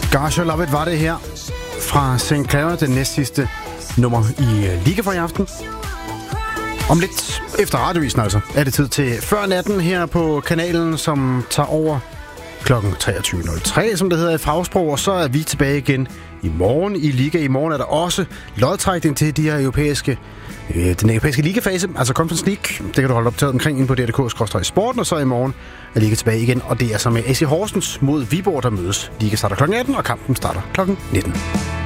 Gosh, I Love It var det her fra St. Clara, den næstsidste nummer i Liga for i aften. Om lidt efter radiovisen altså, er det tid til Før Natten her på kanalen, som tager over kl. 23.03, som det hedder i fagsprog, og så er vi tilbage igen i morgen i Liga. I morgen er der også lodtrækning til de her den europæiske ligafase, altså Conference League. Det kan du holde optaget omkring ind på DRDK/sporten, og så i morgen er Liga tilbage igen, og det er så med AC Horsens mod Viborg, der mødes. Liga starter kl. 18, og kampen starter kl. 19.